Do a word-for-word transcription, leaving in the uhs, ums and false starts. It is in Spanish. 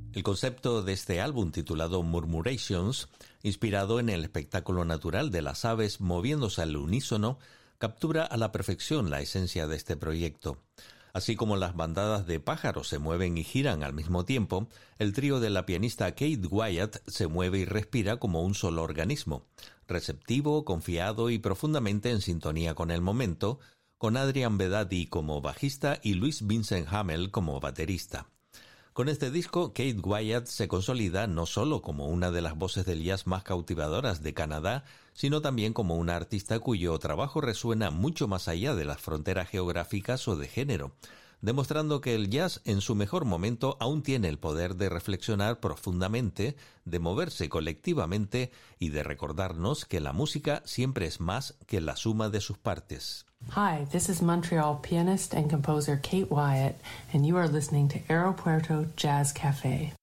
El concepto de este álbum, titulado Murmurations, inspirado en el espectáculo natural de las aves moviéndose al unísono, captura a la perfección la esencia de este proyecto. Así como las bandadas de pájaros se mueven y giran al mismo tiempo, el trío de la pianista Kate Wyatt se mueve y respira como un solo organismo, receptivo, confiado y profundamente en sintonía con el momento, con Adrian Bedati como bajista y Louis Vincent Hamel como baterista. Con este disco, Kate Wyatt se consolida no solo como una de las voces del jazz más cautivadoras de Canadá, sino también como una artista cuyo trabajo resuena mucho más allá de las fronteras geográficas o de género, demostrando que el jazz en su mejor momento aún tiene el poder de reflexionar profundamente, de moverse colectivamente y de recordarnos que la música siempre es más que la suma de sus partes. Hi, this is Montreal pianist and composer Kate Wyatt, and you are listening to Aeropuerto Jazz Cafe.